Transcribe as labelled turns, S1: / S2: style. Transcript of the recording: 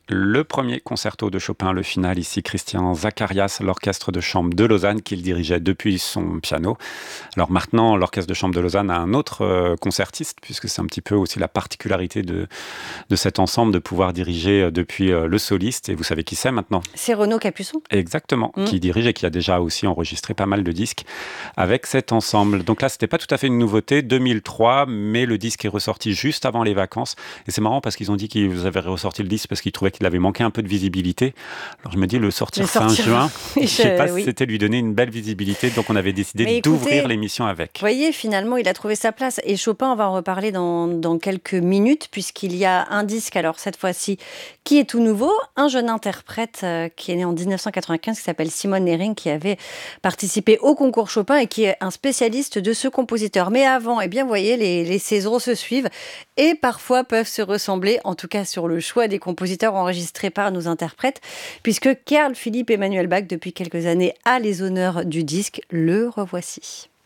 S1: le premier concerto de Chopin, le final ici, Christian Zacharias, l'orchestre de chambre de Lausanne qu'il dirigeait depuis son piano. Alors maintenant, l'orchestre de chambre de Lausanne a un autre concertiste, puisque c'est un petit peu aussi la particularité de cet ensemble de pouvoir diriger depuis le soliste. Et vous savez qui c'est maintenant?
S2: C'est Renaud Capuçon.
S1: Exactement, qui dirige et qui a déjà aussi enregistré pas mal de disques avec cet ensemble. Donc là, c'était pas tout à fait une nouveauté, 2003, mais le disque est ressorti juste avant les vacances. Et c'est marrant parce qu'ils ont dit qu'ils avaient ressorti le disque parce qu'ils trouvaient qu'il avait manqué un peu de visibilité. Alors je me dis, le sortir fin juin, je sais pas si c'était lui donner une belle visibilité. Donc on avait décidé d'ouvrir l'émission avec.
S2: Vous voyez, finalement, il a trouvé sa place. Et Chopin, on va en reparler dans quelques minutes, puisqu'il y a un disque, alors cette fois-ci, qui est tout nouveau. Un jeune interprète qui est né en 1995, qui s'appelle Simone Nering, qui avait participé au concours Chopin et qui est un spécialiste de ce compositeur. Mais avant, eh bien, vous voyez, les saisons se suivent et parfois peuvent se ressembler, en tout cas sur le choix des compositeurs enregistrés par nos interprètes, puisque Carl Philipp Emanuel Bach, depuis quelques années, a les honneurs du disque. Le revoici.